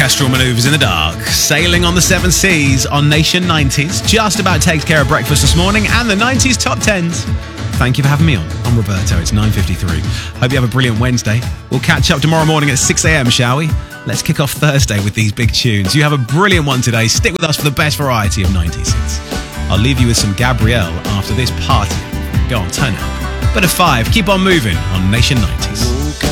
orchestral manoeuvres in the dark, sailing on the seven seas on Nation 90s, just about to take care of breakfast this morning and the 90s top 10s. Thank you for having me on. I'm Roberto. It's 9:53. Hope you have a brilliant Wednesday. We'll catch up tomorrow morning at 6 a.m, shall we? Let's kick off Thursday with these big tunes. You have a brilliant one today. Stick with us for the best variety of 90s hits. I'll leave you with some Gabrielle after this party. Go on, turn up. But at 5, keep on moving on Nation 90s.